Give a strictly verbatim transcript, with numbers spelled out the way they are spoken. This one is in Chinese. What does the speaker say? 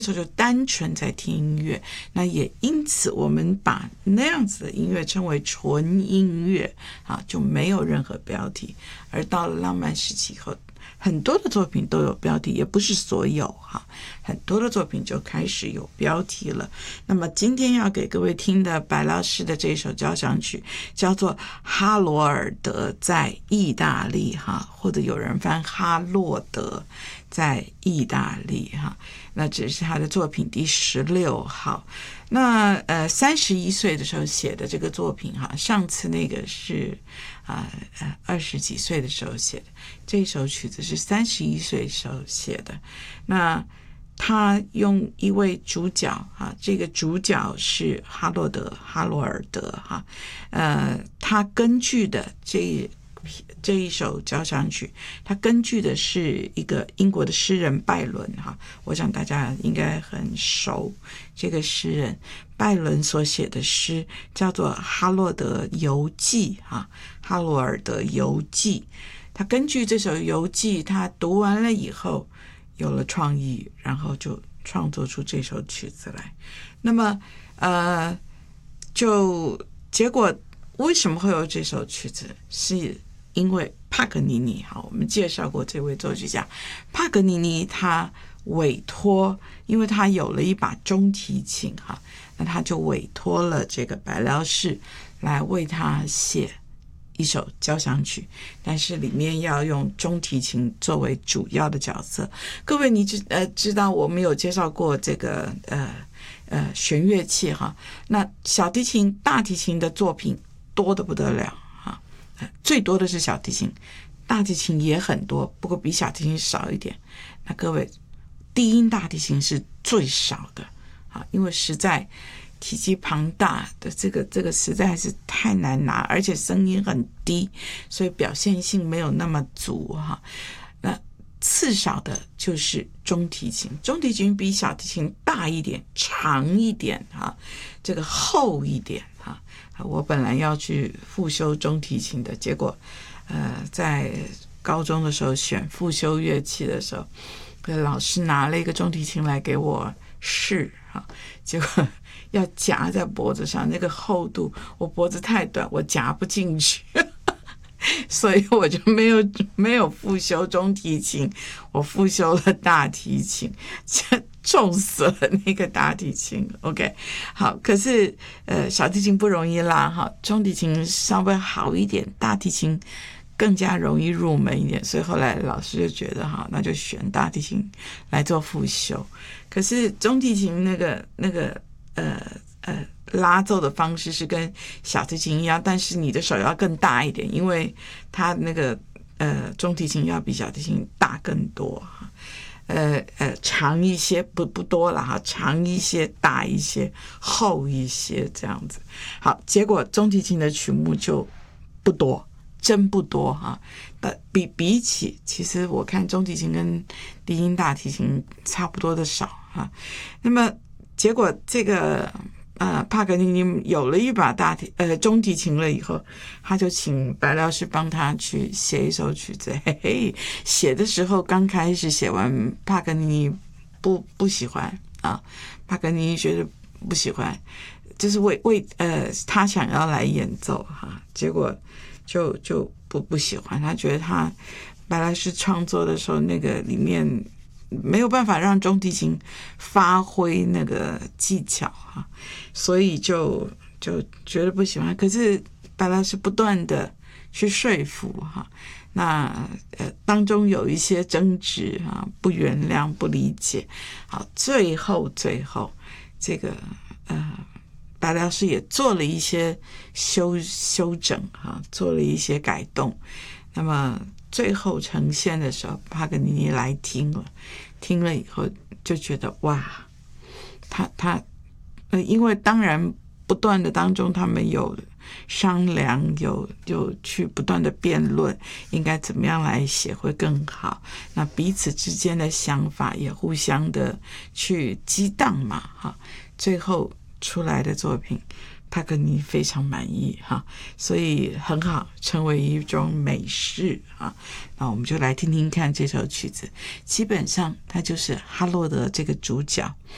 时候就单纯在听音乐，那也因此我们把那样子的音乐称为纯音乐啊，就没有任何标题。而到了浪漫时期以后，很多的作品都有标题，也不是所有哈，很多的作品就开始有标题了。那么今天要给各位听的白老师的这首交响曲叫做《哈罗尔德在意大利》哈，或者有人翻哈洛德在意大利哈。那这是他的作品第十六号。那呃，三十一岁的时候写的这个作品哈，上次那个是啊呃二十几岁的时候写的，这首曲子是三十一岁时候写的。那他用一位主角啊，这个主角是哈洛德哈罗尔德哈，呃，他根据的这这一首交响曲，它根据的是一个英国的诗人拜伦哈，我想大家应该很熟这个诗人。拜伦所写的诗叫做《哈洛德游记》哈，哈罗尔德游记。他根据这首游记，他读完了以后有了创意，然后就创作出这首曲子来。那么呃，就结果为什么会有这首曲子，是因为帕格尼尼哈，我们介绍过这位作曲家，帕格尼尼他委托，因为他有了一把中提琴哈，那他就委托了这个白辽士来为他写一首交响曲，但是里面要用中提琴作为主要的角色。各位你知呃知道我们有介绍过这个呃呃弦乐器哈，那小提琴、大提琴的作品多得不得了哈，最多的是小提琴，大提琴也很多，不过比小提琴少一点。那各位，低音大提琴是最少的啊，因为实在体积庞大的这个这个实在是太难拿，而且声音很低，所以表现性没有那么足哈。那次少的就是中提琴，中提琴比小提琴大一点、长一点哈，这个厚一点哈。我本来要去复修中提琴的，结果呃在高中的时候选复修乐器的时候，老师拿了一个中提琴来给我试哈，结果要夹在脖子上，那个厚度我脖子太短，我夹不进去，所以我就没有没有复修中提琴，我复修了大提琴，重死了那个大提琴。 OK 好，可是呃小提琴不容易拉哈，中提琴稍微好一点，大提琴更加容易入门一点，所以后来老师就觉得哈，那就选大提琴来做复修。可是中提琴那个那个呃呃拉奏的方式是跟小提琴一样，但是你的手要更大一点，因为它那个呃中提琴要比小提琴大更多哈。呃呃，长一些，不不多了哈，长一些，大一些，厚一些，这样子。好，结果中提琴的曲目就不多，真不多哈。比比起，其实我看中提琴跟低音大提琴差不多的少哈。那么结果这个呃帕格尼尼有了一把大提呃中提琴了以后，他就请白辽士帮他去写一首曲子。嘿嘿，写的时候刚开始写完，帕格尼尼不不喜欢啊，帕格尼尼觉得不喜欢，就是为为呃他想要来演奏哈，结果就就不不喜欢，他觉得他白辽士创作的时候那个里面没有办法让中提琴发挥那个技巧哈，所以就就觉得不喜欢。可是白辽士不断的去说服哈，那呃当中有一些争执啊，不原谅、不理解，好，最后最后这个呃白辽士也做了一些修修整哈，做了一些改动。那么最后呈现的时候，帕格尼尼来听了，听了以后就觉得哇，他他呃，因为当然不断的当中，他们有商量，有有去不断的辩论，应该怎么样来写会更好。那彼此之间的想法也互相的去激荡嘛，哈，最后出来的作品，帕格尼非常满意哈，所以很好，成为一种美事啊。那我们就来听听看这首曲子，基本上它就是哈洛德这个主角